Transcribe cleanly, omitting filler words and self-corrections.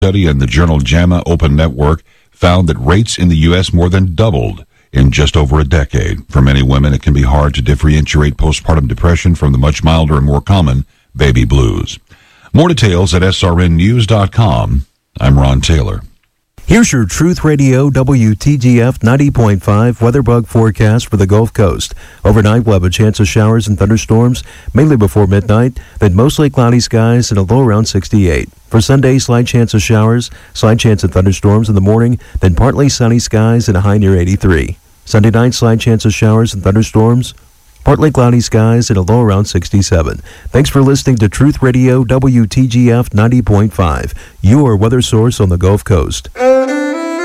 study in the journal JAMA Open Network found that rates in the U.S. more than doubled in just over a decade. For many women, it can be hard to differentiate postpartum depression from the much milder and more common baby blues. More details at srnnews.com. I'm Ron Taylor. Here's your Truth Radio WTGF 90.5 WeatherBug forecast for the Gulf Coast. Overnight, we'll have a chance of showers and thunderstorms, mainly before midnight, then mostly cloudy skies and a low around 68. For Sunday, slight chance of showers, slight chance of thunderstorms in the morning, then partly sunny skies and a high near 83. Sunday night, slight chance of showers and thunderstorms, partly cloudy skies and a low around 67. Thanks for listening to Truth Radio WTGF 90.5, your weather source on the Gulf Coast.